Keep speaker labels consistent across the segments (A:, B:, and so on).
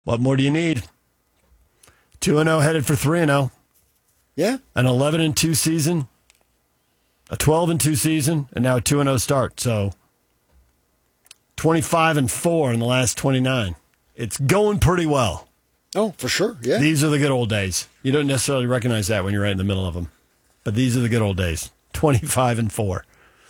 A: What more do you need? 2-0 headed for 3-0.
B: Yeah.
A: An 11-2 season, a 12-2 season, and now a 2-0 start. So 25-4 in the last 29. It's going pretty well.
B: Oh, for sure. Yeah.
A: These are the good old days. You don't necessarily recognize that when you're right in the middle of them. But these are the good old days. 25-4.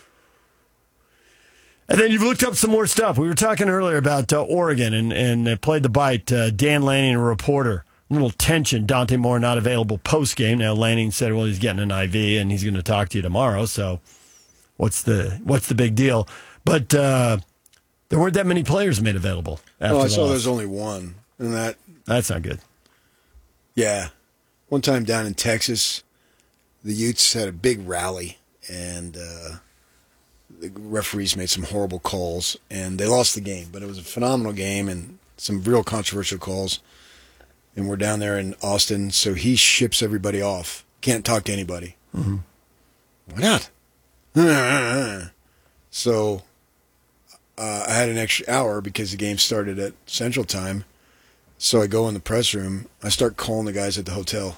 A: And then you've looked up some more stuff. We were talking earlier about Oregon and played the bite. Dan Lanning, a reporter. A little tension. Dante Moore not available post-game. Now Lanning said, well, he's getting an IV and he's going to talk to you tomorrow. So what's the big deal? But there weren't that many players made available. After
B: I saw there's only one. And
A: that's not good.
B: Yeah. One time down in Texas, the Utes had a big rally, and the referees made some horrible calls, and they lost the game. But it was a phenomenal game and some real controversial calls. And we're down there in Austin, so he ships everybody off. Can't talk to anybody.
A: Mm-hmm.
B: Why not? So I had an extra hour because the game started at Central Time. So I go in the press room. I start calling the guys at the hotel.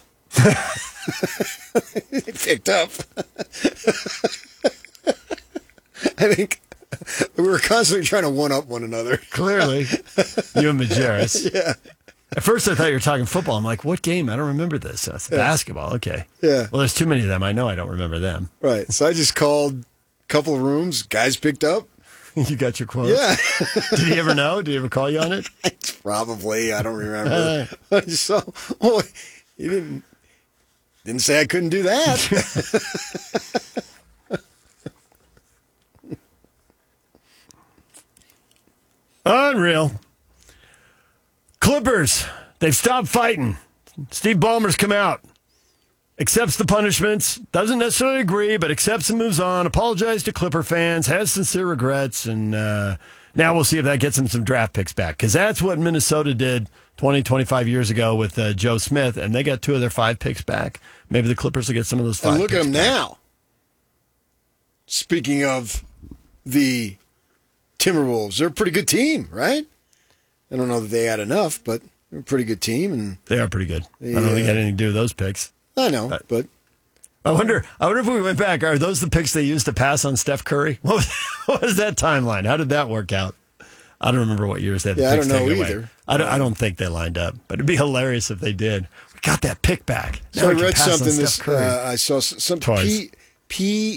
B: They picked up. I think we were constantly trying to one-up one another.
A: Clearly. You and Majerus.
B: Yeah.
A: At first I thought you were talking football. I'm like, what game? I don't remember this. So it's basketball. Okay.
B: Yeah.
A: Well, there's too many of them. I know I don't remember them.
B: Right. So I just called a couple of rooms. Guys picked up.
A: You got your quotes?
B: Yeah.
A: Did he ever know? Did he ever call you on it?
B: Probably. I don't remember. So, he didn't say I couldn't do that.
A: Unreal. Clippers, they've stopped fighting. Steve Ballmer's come out, accepts the punishments, doesn't necessarily agree, but accepts and moves on, apologized to Clipper fans, has sincere regrets, and now we'll see if that gets him some draft picks back, because that's what Minnesota did 20, 25 years ago with Joe Smith, and they got 2 of their 5 picks back. Maybe the Clippers will get some of those 5
B: and look
A: picks
B: at them
A: back.
B: now. Speaking of the Timberwolves, they're a pretty good team, right? I don't know that they had enough, but they're a pretty good team, and
A: They are pretty good. I don't think it had anything to do with those picks.
B: I know, but
A: I wonder if we went back, are those the picks they used to pass on Steph Curry? What was that timeline? How did that work out? I don't remember what years they had the
B: I
A: picks
B: don't know
A: taken away.
B: either.
A: I don't think they lined up, but it'd be hilarious if they did. We got that pick back.
B: So
A: Now
B: I
A: we can
B: read
A: pass on
B: something.
A: Steph Curry.
B: I saw some
A: Twice.
B: PBD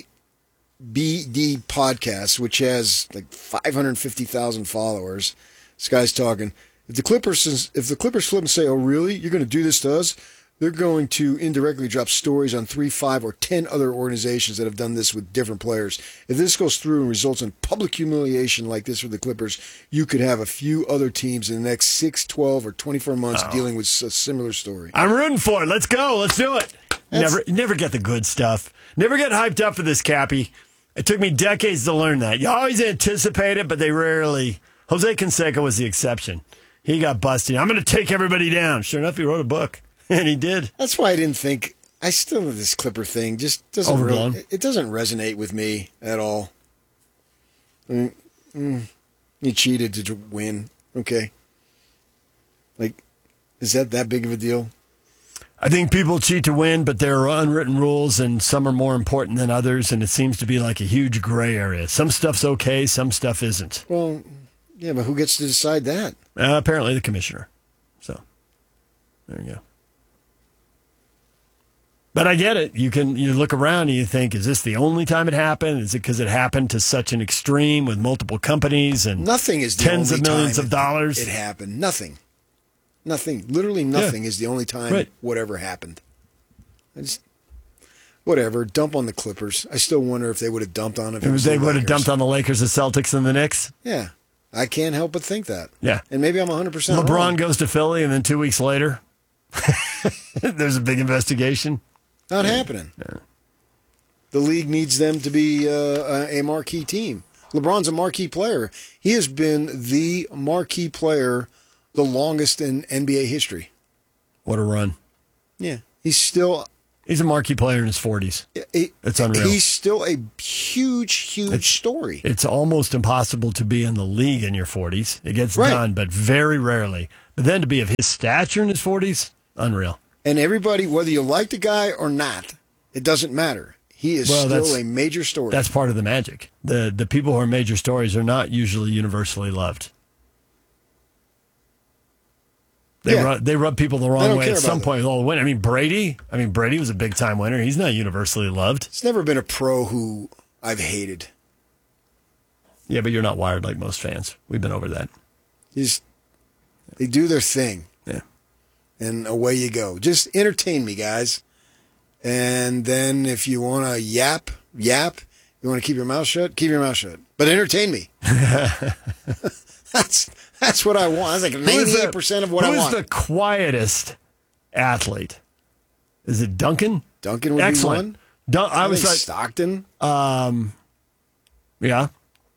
B: podcast, which has like 550,000 followers. This guy's talking. If the Clippers flip and say, "Oh, really? You're going to do this to us?" They're going to indirectly drop stories on 3, 5, or 10 other organizations that have done this with different players. If this goes through and results in public humiliation like this for the Clippers, you could have a few other teams in the next 6, 12, or 24 months dealing with a similar story.
A: I'm rooting for it. Let's go. Let's do it. Never get the good stuff. Never get hyped up for this, Cappy. It took me decades to learn that. You always anticipate it, but they rarely. Jose Canseco was the exception. He got busted. I'm going to take everybody down. Sure enough, he wrote a book, and he did.
B: That's why I didn't think. I still have this Clipper thing. Just doesn't
A: Overblown.
B: it doesn't resonate with me at all. You cheated to win. Okay. Like, is that big of a deal?
A: I think people cheat to win, but there are unwritten rules, and some are more important than others, and it seems to be like a huge gray area. Some stuff's okay, some stuff isn't.
B: Well, yeah, but who gets to decide that?
A: Apparently the commissioner. So, there you go. But I get it. You look around and you think, is this the only time it happened? Is it because it happened to such an extreme with multiple companies and
B: Nothing is the
A: tens
B: only
A: of millions
B: time
A: of dollars?
B: It happened. Nothing. Literally nothing is the only time whatever happened. Whatever. Dump on the Clippers. I still wonder if they would have dumped on it. If
A: They would have dumped on the Lakers, the Celtics, and the Knicks?
B: Yeah. I can't help but think that.
A: Yeah.
B: And maybe I'm 100%
A: LeBron
B: wrong.
A: goes to Philly, and then 2 weeks later, there's a big investigation.
B: Not happening.
A: Yeah.
B: The league needs them to be a marquee team. LeBron's a marquee player. He has been the marquee player the longest in NBA history.
A: What a run.
B: Yeah. He's
A: a marquee player in his 40s. It's unreal.
B: He's still a huge story.
A: It's almost impossible to be in the league in your 40s. It gets done, but very rarely. But then to be of his stature in his 40s, unreal.
B: And everybody, whether you like the guy or not, it doesn't matter. He is still a major story.
A: That's part of the magic. The people who are major stories are not usually universally loved. They rub people the wrong way at some point with all the win. I mean, Brady was a big-time winner. He's not universally loved.
B: It's never been a pro who I've hated.
A: Yeah, but you're not wired like most fans. We've been over that.
B: They do their thing.
A: Yeah.
B: And away you go. Just entertain me, guys. And then if you want to yap. You want to keep your mouth shut? Keep your mouth shut. But entertain me. That's what I want. That's like 98% of what I want.
A: Who's the quietest athlete? Is it Duncan?
B: Duncan would be one.
A: I was like
B: Stockton.
A: Yeah.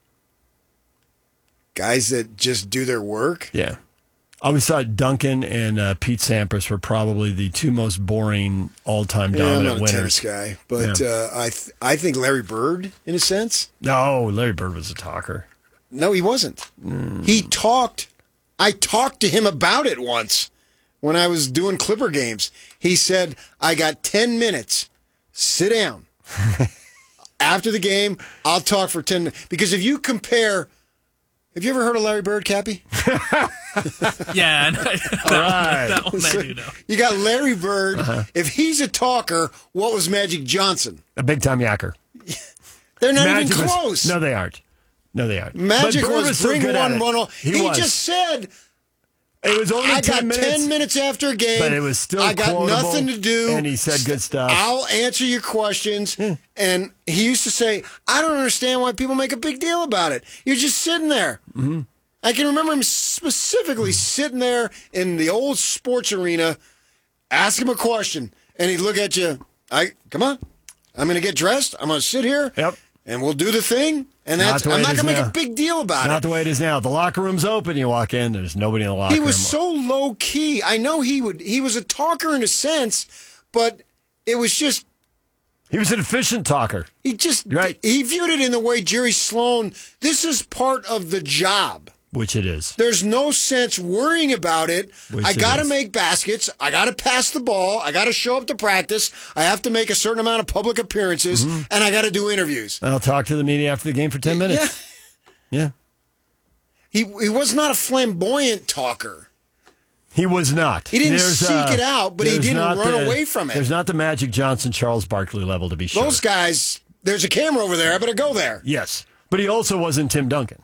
B: Guys that just do their work.
A: Yeah. I always thought Duncan and Pete Sampras were probably the two most boring all-time dominant
B: I'm not a
A: winners.
B: tennis guy, but I think Larry Bird, in a sense.
A: No, Larry Bird was a talker.
B: No, he wasn't. He talked. I talked to him about it once when I was doing Clipper games. He said, I got 10 minutes. Sit down. After the game, I'll talk for 10 minutes. Because if you compare... Have you ever heard of Larry Bird, Cappy?
C: Yeah, that one I do know.
B: You got Larry Bird. If he's a talker, what was Magic Johnson?
A: A big-time yacker.
B: They're not even close.
A: No, they aren't.
B: Magic
A: But Bird
B: was
A: so
B: bring
A: good at
B: one.
A: it.
B: He just said,
A: it was only
B: I
A: 10
B: got
A: minutes.
B: 10 minutes after a game.
A: But it was still
B: I got
A: quotable,
B: nothing to do.
A: And he said good stuff.
B: I'll answer your questions. And he used to say, I don't understand why people make a big deal about it. You're just sitting there. Mm-hmm. I can remember him specifically sitting there in the old sports arena, ask him a question, and he'd look at you. Come on. I'm going to get dressed. I'm going to sit here.
A: Yep.
B: And we'll do the thing. And I'm not going to make a big deal about it.
A: Not the way it is now. The locker room's open. You walk in, there's nobody in the locker room.
B: He was so low key. I know he was a talker in a sense, but it was just.
A: He was an efficient talker.
B: He viewed it in the way Jerry Sloan. This is part of the job.
A: Which it is.
B: There's no sense worrying about it. I got to make baskets. I got to pass the ball. I got to show up to practice. I have to make a certain amount of public appearances, and I got to do interviews.
A: I'll talk to the media after the game for 10 minutes. Yeah.
B: He was not a flamboyant talker.
A: He was not.
B: He didn't seek it out, but he didn't run away from it.
A: There's not the Magic Johnson, Charles Barkley level to be sure.
B: Those guys, there's a camera over there. I better go there.
A: Yes. But he also wasn't Tim Duncan.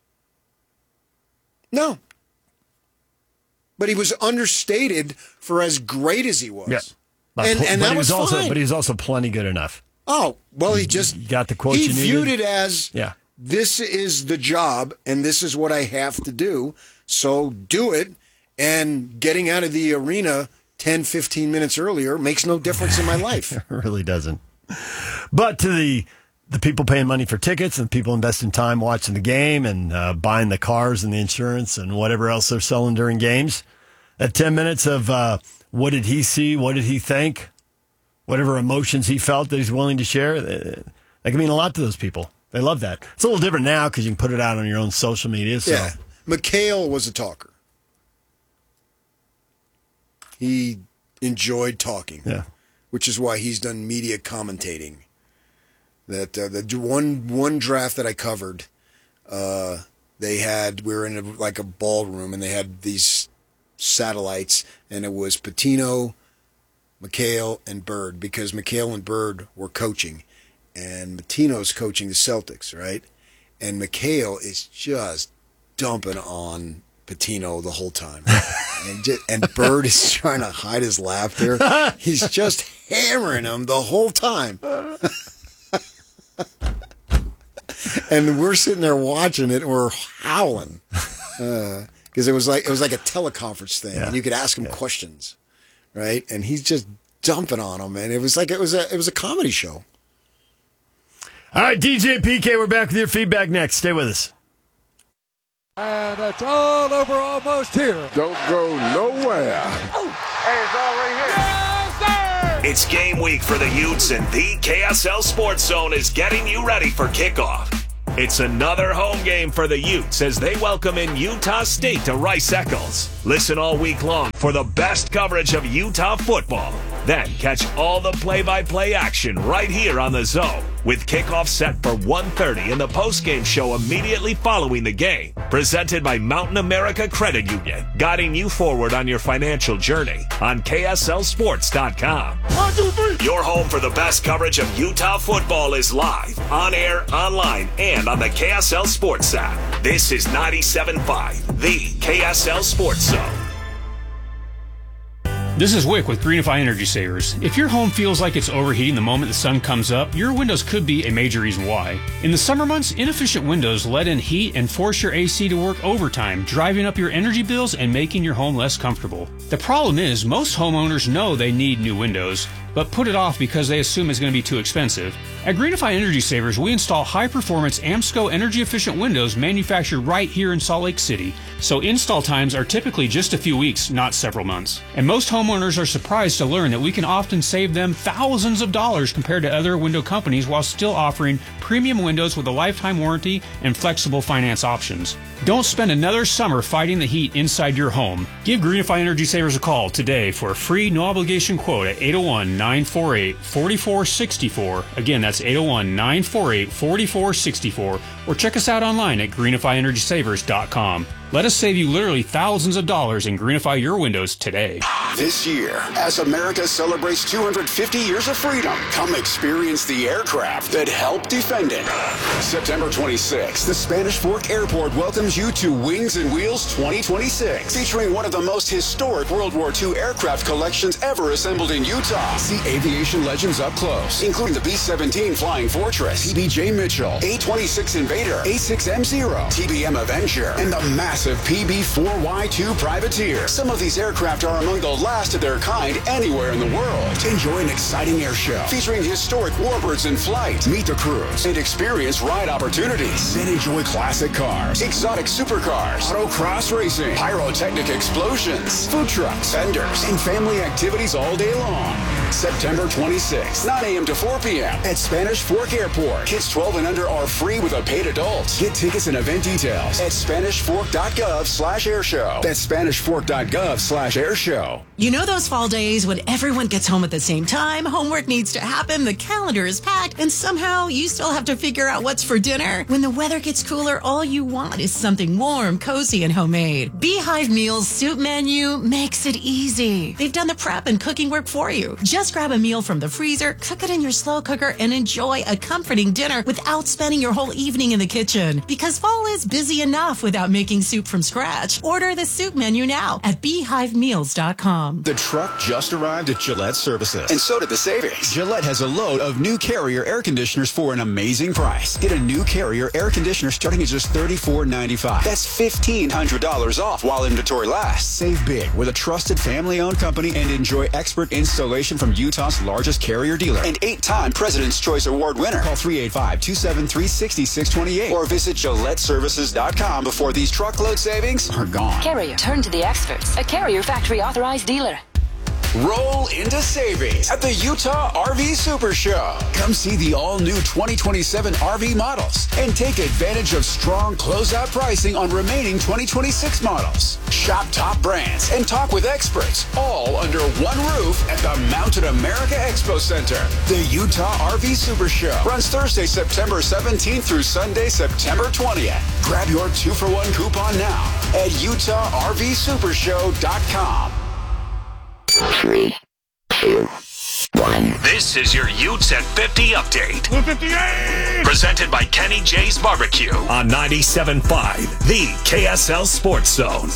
B: No. But he was understated for as great as he was.
A: Yeah.
B: And that was fine.
A: But he was also plenty good enough.
B: Oh, well, he
A: got the quote you needed.
B: He viewed it as, this is the job, and this is what I have to do, so do it. And getting out of the arena 10, 15 minutes earlier makes no difference in my life.
A: It really doesn't. But to the people paying money for tickets and people investing time watching the game and buying the cars and the insurance and whatever else they're selling during games, that 10 minutes of what did he see, what did he think, whatever emotions he felt that he's willing to share, that can mean a lot to those people. They love that. It's a little different now because you can put it out on your own social media. So.
B: Yeah. McHale was a talker. He enjoyed talking, which is why he's done media commentating. That the one draft that I covered, we were in a ballroom and they had these satellites and it was Pitino, McHale, and Bird because McHale and Bird were coaching, and Pitino's coaching the Celtics, right? And McHale is just dumping on Pitino the whole time, and Bird is trying to hide his laughter. He's just hammering him the whole time. And we're sitting there watching it, and we're howling because it was like a teleconference thing, and you could ask him questions, right? And he's just dumping on him, and it was a comedy show.
A: All right, DJ and PK, we're back with your feedback next. Stay with us.
D: And it's all over almost here.
E: Don't go nowhere.
D: Hey, it's already here. Yes, sir!
F: It's game week for the Utes, and the KSL Sports Zone is getting you ready for kickoff. It's another home game for the Utes as they welcome in Utah State to Rice-Eccles. Listen all week long for the best coverage of Utah football. Then catch all the play-by-play action right here on The Zone, with kickoff set for 1:30 and the postgame show immediately following the game. Presented by Mountain America Credit Union, guiding you forward on your financial journey on KSLSports.com.
E: 1, 2, 3.
F: Your home for the best coverage of Utah football is live, on air, online, and on the KSL Sports app. This is 97.5, the KSL Sports Zone.
G: This is Wick with Greenify Energy Savers. If your home feels like it's overheating the moment the sun comes up, your windows could be a major reason why. In the summer months, inefficient windows let in heat and force your AC to work overtime, driving up your energy bills and making your home less comfortable. The problem is, most homeowners know they need new windows, but put it off because they assume it's going to be too expensive. At Greenify Energy Savers, we install high-performance AMSCO energy-efficient windows manufactured right here in Salt Lake City, so install times are typically just a few weeks, not several months. And most homeowners are surprised to learn that we can often save them thousands of dollars compared to other window companies while still offering premium windows with a lifetime warranty and flexible finance options. Don't spend another summer fighting the heat inside your home. Give Greenify Energy Savers a call today for a free no-obligation quote at 801-948-4464. Again, that's 801-948-4464. Or check us out online at greenifyenergysavers.com. Let us save you literally thousands of dollars and greenify your windows today.
H: This year, as America celebrates 250 years of freedom, come experience the aircraft that helped defend it. September 26th, the Spanish Fork Airport welcomes you to Wings and Wheels 2026, featuring one of the most historic World War II aircraft collections ever assembled in Utah. See aviation legends up close, including the B-17 Flying Fortress, TBJ Mitchell, A-26 Invader, A-6M0, TBM Avenger, and the massive PB-4Y2 Privateer. Some of these aircraft are among the last of their kind anywhere in the world. Enjoy an exciting air show featuring historic warbirds in flight. Meet the crews and experience ride opportunities. Then enjoy classic cars, exotic supercars, autocross racing, pyrotechnic explosions, food trucks, vendors, and family activities all day long. September 26th, 9 a.m. to 4 p.m. at Spanish Fork Airport. Kids 12 and under are free with a paid adult. Get tickets and event details at SpanishFork.gov/airshow. That's SpanishFork.gov/airshow.
I: You know those fall days when everyone gets home at the same time, homework needs to happen, the calendar is packed, and somehow you still have to figure out what's for dinner? When the weather gets cooler, all you want is something warm, cozy, and homemade. Beehive Meals Soup Menu makes it easy. They've done the prep and cooking work for you. Just grab a meal from the freezer, cook it in your slow cooker, and enjoy a comforting dinner without spending your whole evening in the kitchen. Because fall is busy enough without making soup from scratch. Order the soup menu now at beehivemeals.com.
H: The truck just arrived at Gillette Services, and so did the savings. Gillette has a load of new Carrier air conditioners for an amazing price. Get a new Carrier air conditioner starting at just $34.95. That's $1,500 off while inventory lasts. Save big with a trusted family-owned company and enjoy expert installation from Utah's largest Carrier dealer and 8-time President's Choice Award winner. Call 385-273-6628 or visit GilletteServices.com before these truckload savings are gone.
J: Carrier, turn to the experts. A Carrier factory authorized dealer.
H: Roll into savings at the Utah RV Super Show. Come see the all-new 2027 RV models and take advantage of strong closeout pricing on remaining 2026 models. Shop top brands and talk with experts, all under one roof at the Mountain America Expo Center. The Utah RV Super Show runs Thursday, September 17th through Sunday, September 20th. Grab your 2-for-1 coupon now at UtahRVSupershow.com.
F: 3, 2, 1. This is your Utes at 50 update. 58! Presented by Kenny J's Barbecue on 97.5, the KSL Sports Zone.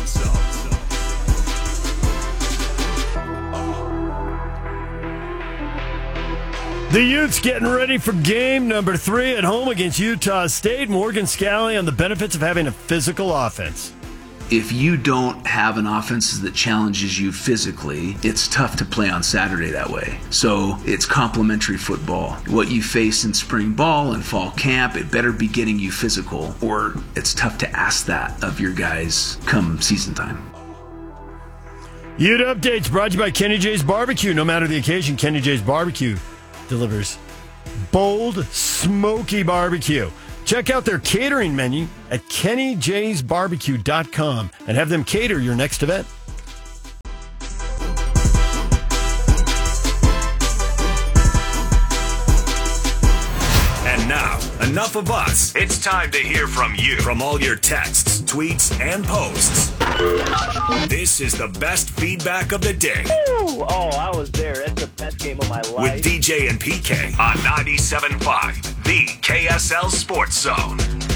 A: The Utes getting ready for game number 3 at home against Utah State. Morgan Scalley on the benefits of having a physical offense.
K: If you don't have an offense that challenges you physically, it's tough to play on Saturday that way. So it's complementary football. What you face in spring ball and fall camp, it better be getting you physical, or it's tough to ask that of your guys come season time.
A: Ute Updates brought to you by Kenny J's Barbecue. No matter the occasion, Kenny J's Barbecue delivers bold, smoky barbecue. Check out their catering menu at KennyJ'sBarbecue.com and have them cater your next event.
F: And now, enough of us. It's time to hear from you. From all your texts, tweets, and posts. This is the best feedback of the day.
L: Ooh, I was there. That's the best game of my life.
F: With DJ and PK on 97.5, the KSL Sports Zone.